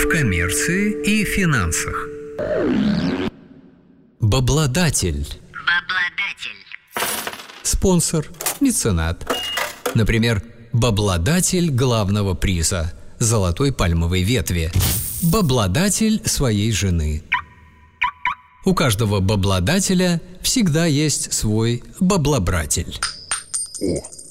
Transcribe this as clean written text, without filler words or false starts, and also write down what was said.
в коммерции и финансах. Баблодатель. Спонсор, меценат. Например, баблодатель главного приза – золотой пальмовой ветви. Баблодатель своей жены. У каждого баблодателя всегда есть свой баблобратель. О,